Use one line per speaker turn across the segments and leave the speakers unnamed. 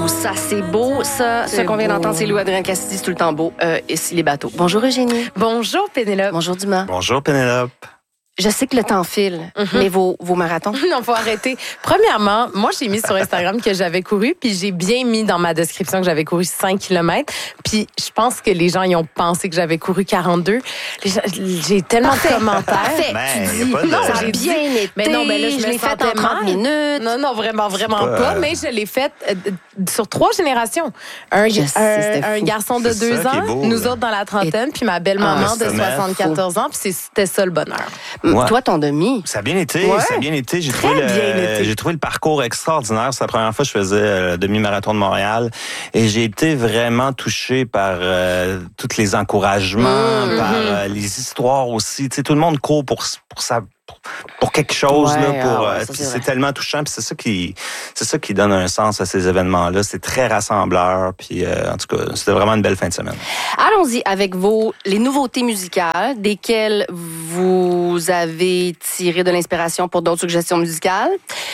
ça c'est beau. Ce qu'on vient d'entendre, c'est Louis-Adrien Cassidy, c'est tout le temps beau. Et c'est les bateaux. Bonjour Eugénie.
Bonjour Pénélope.
Bonjour Dumas.
Bonjour Pénélope.
Je sais que le temps file, mais vos marathons?
Non, faut arrêter. Premièrement, moi, j'ai mis sur Instagram que j'avais couru, puis j'ai bien mis dans ma description que j'avais couru 5 km. Puis je pense que les gens y ont pensé que j'avais couru 42. J'ai tellement de commentaires.
Parfait.
Ben, y a pas de...
Non, ça a bien été.
Mais non, mais là, je
l'ai fait en 30 minutes.
Non, vraiment pas. Mais je l'ai fait sur 3 générations. Un garçon de 2 ans,
beau,
nous autres dans la trentaine, puis ma belle-maman de 74 ans, puis c'était ça le bonheur.
Ouais.
Toi, ton demi.
Ça a bien été,
Ouais.
ça a bien été. J'ai
été.
trouvé le parcours extraordinaire. C'est la première fois que je faisais le demi-marathon de Montréal. Et j'ai été vraiment touché par tous les encouragements, par les histoires aussi. Tu sais, tout le monde court pour quelque chose,
Ouais,
là,
ça,
c'est tellement touchant, puis c'est ça qui donne un sens à ces événements-là. C'est très rassembleur, puis en tout cas, c'était vraiment une belle fin de semaine.
Allons-y avec les nouveautés musicales, desquelles vous avez tiré de l'inspiration pour d'autres suggestions musicales.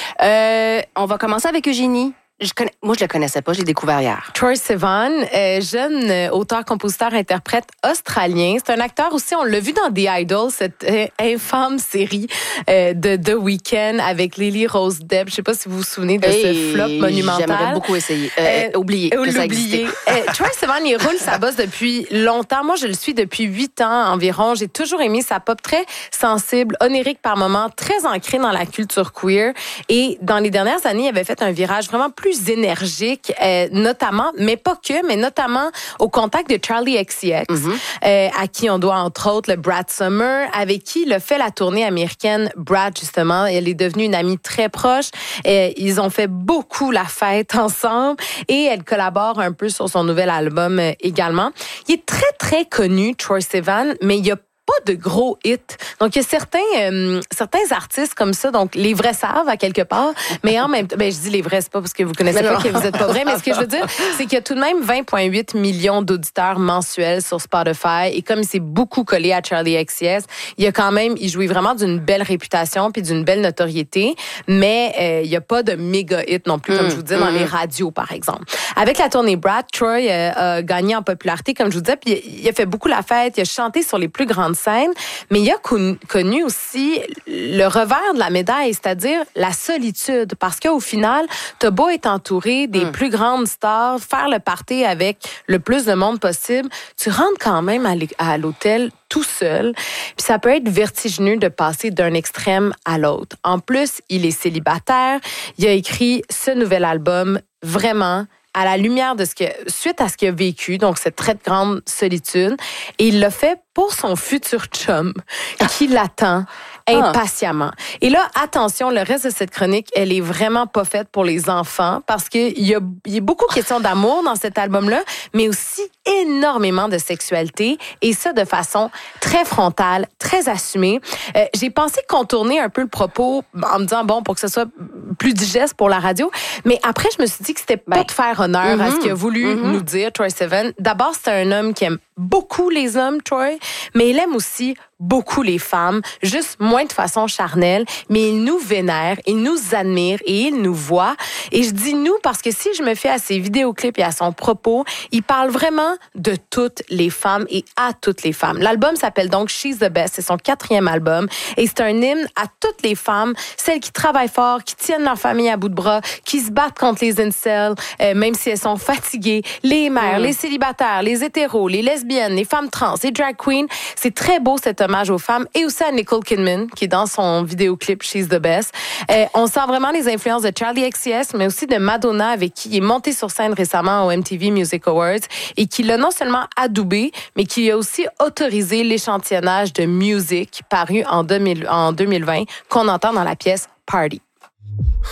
On va commencer avec Eugénie. Moi, je le connaissais pas, j'ai découvert hier.
Troye Sivan, jeune auteur, compositeur, interprète australien. C'est un acteur aussi, on l'a vu dans The Idol, cette infâme série de The Weeknd avec Lily Rose Depp. Je sais pas si vous vous souvenez de ce flop monumental.
J'aimerais beaucoup essayer. Oublier que ça existait.
Troye Sivan, il roule sa bosse depuis longtemps. Moi, je le suis depuis 8 ans environ. J'ai toujours aimé sa pop très sensible, onirique par moments, très ancrée dans la culture queer. Et dans les dernières années, il avait fait un virage vraiment plus énergique, notamment, mais pas que, mais notamment au contact de Charli XCX, à qui on doit entre autres le Brad Summer, avec qui il a fait la tournée américaine Brad, justement. Elle est devenue une amie très proche. Ils ont fait beaucoup la fête ensemble et elle collabore un peu sur son nouvel album également. Il est très, très connu, Troye Sivan, mais il y a pas de gros hits. Donc, il y a certains artistes comme ça, donc les vrais savent à quelque part, mais en même temps, je dis les vrais, c'est pas parce que vous connaissez pas que vous êtes pas vrai, mais ce que je veux dire, c'est qu'il y a tout de même 20,8 millions d'auditeurs mensuels sur Spotify, et comme il s'est beaucoup collé à Charli XCX, il jouit vraiment d'une belle réputation puis d'une belle notoriété, mais il y a pas de méga hit non plus, comme je vous dis, dans les radios, par exemple. Avec la tournée Brad, Troye a gagné en popularité, comme je vous disais, puis il a fait beaucoup la fête, il a chanté sur les plus grandes scène, mais il a connu aussi le revers de la médaille, c'est-à-dire la solitude, parce qu'au final, t'as beau être entouré des plus grandes stars, faire le party avec le plus de monde possible, tu rentres quand même à l'hôtel tout seul, puis ça peut être vertigineux de passer d'un extrême à l'autre. En plus, il est célibataire, il a écrit ce nouvel album vraiment à la lumière de suite à ce qu'il a vécu, donc cette très grande solitude, et il l'a fait pour son futur chum, qui l'attend impatiemment. Et là, attention, le reste de cette chronique, elle est vraiment pas faite pour les enfants, parce qu'il y a beaucoup de questions d'amour dans cet album-là, mais aussi énormément de sexualité, et ça de façon très frontale, très assumée. J'ai pensé contourner un peu le propos en me disant, bon, pour que ce soit plus digeste pour la radio, mais après, je me suis dit que c'était pas de faire honneur à ce qu'il a voulu nous dire, Troye Sivan. D'abord, c'est un homme qui aime beaucoup les hommes, Troye, mais il aime aussi beaucoup les femmes, juste moins de façon charnelle, mais il nous vénère, il nous admire et il nous voit. Et je dis nous parce que si je me fie à ses vidéoclips et à son propos, il parle vraiment de toutes les femmes et à toutes les femmes. L'album s'appelle donc She's the Best, c'est son 4e album et c'est un hymne à toutes les femmes, celles qui travaillent fort, qui tiennent leur famille à bout de bras, qui se battent contre les incels, même si elles sont fatiguées, les mères, les célibataires, les hétéros, les lesbiennes, les femmes trans, les drag queens. C'est très beau cet hommage aux femmes et aussi à Nicole Kidman qui est dans son vidéoclip She's the Best. On sent vraiment les influences de Charli XCX mais aussi de Madonna avec qui il est monté sur scène récemment au MTV Music Awards et qui l'a non seulement adoubé mais qui a aussi autorisé l'échantillonnage de Music paru en 2020 qu'on entend dans la pièce Party.